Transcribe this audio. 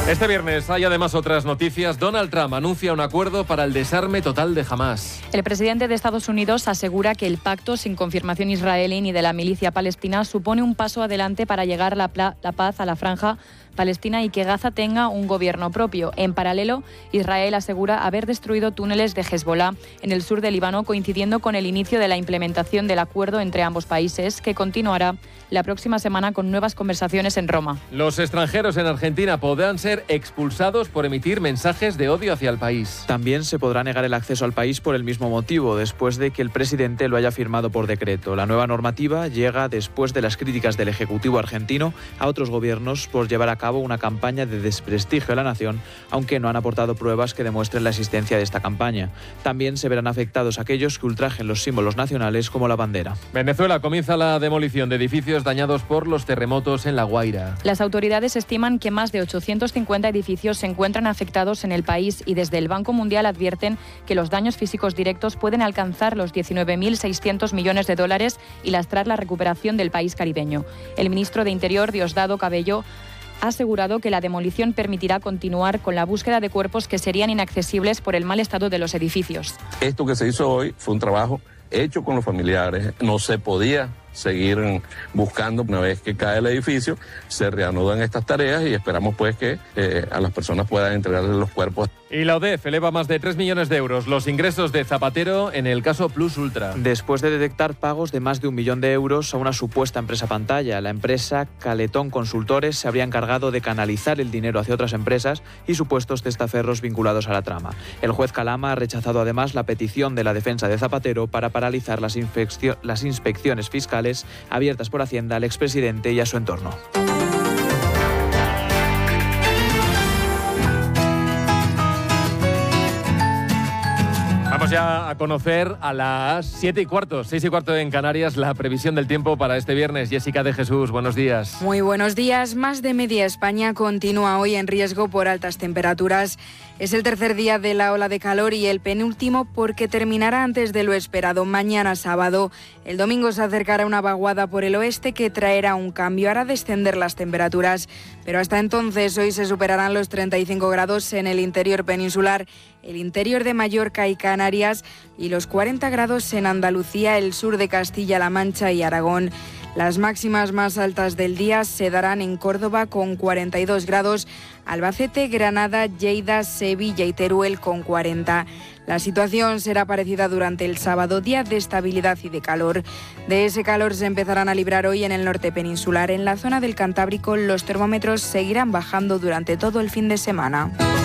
Este viernes hay además otras noticias. Donald Trump anuncia un acuerdo para el desarme total de Hamás. El presidente de Estados Unidos asegura que el pacto, sin confirmación israelí ni de la milicia palestina, supone un paso adelante para llegar la paz a la franja palestina y que Gaza tenga un gobierno propio. En paralelo, Israel asegura haber destruido túneles de Hezbollah en el sur del Líbano, coincidiendo con el inicio de la implementación del acuerdo entre ambos países, que continuará la próxima semana con nuevas conversaciones en Roma. Los extranjeros en Argentina podrán ser expulsados por emitir mensajes de odio hacia el país. También se podrá negar el acceso al país por el mismo motivo, después de que el presidente lo haya firmado por decreto. La nueva normativa llega después de las críticas del Ejecutivo argentino a otros gobiernos por llevar a cabo una campaña de desprestigio de la nación, aunque no han aportado pruebas que demuestren la existencia de esta campaña. También se verán afectados aquellos que ultrajen los símbolos nacionales como la bandera. Venezuela comienza la demolición de edificios dañados por los terremotos en La Guaira. Las autoridades estiman que más de 850 edificios se encuentran afectados en el país y desde el Banco Mundial advierten que los daños físicos directos pueden alcanzar los 19.600 millones de dólares y lastrar la recuperación del país caribeño. El ministro de Interior, Diosdado Cabello, ha asegurado que la demolición permitirá continuar con la búsqueda de cuerpos que serían inaccesibles por el mal estado de los edificios. Esto que se hizo hoy fue un trabajo hecho con los familiares. No se podía seguir buscando. Una vez que cae el edificio, se reanudan estas tareas y esperamos pues que a las personas puedan entregarles los cuerpos. Y la ODEF eleva más de 3 millones de euros los ingresos de Zapatero en el caso Plus Ultra. Después de detectar pagos de más de 1 millón de euros a una supuesta empresa pantalla, la empresa Caletón Consultores se habría encargado de canalizar el dinero hacia otras empresas y supuestos testaferros vinculados a la trama. El juez Calama ha rechazado además la petición de la defensa de Zapatero para paralizar las inspecciones fiscales abiertas por Hacienda al expresidente y a su entorno. Vamos ya a conocer a las 7:15, 6:15 en Canarias, la previsión del tiempo para este viernes. Jessica de Jesús, buenos días. Muy buenos días. Más de media España continúa hoy en riesgo por altas temperaturas. Es el tercer día de la ola de calor y el penúltimo porque terminará antes de lo esperado. Mañana sábado, el domingo se acercará una vaguada por el oeste que traerá un cambio, hará descender las temperaturas. Pero hasta entonces hoy se superarán los 35 grados en el interior peninsular, el interior de Mallorca y Canarias y los 40 grados en Andalucía, el sur de Castilla-La Mancha y Aragón. Las máximas más altas del día se darán en Córdoba con 42 grados, Albacete, Granada, Lleida, Sevilla y Teruel con 40. La situación será parecida durante el sábado, día de estabilidad y de calor. De ese calor se empezarán a librar hoy en el norte peninsular. En la zona del Cantábrico los termómetros seguirán bajando durante todo el fin de semana.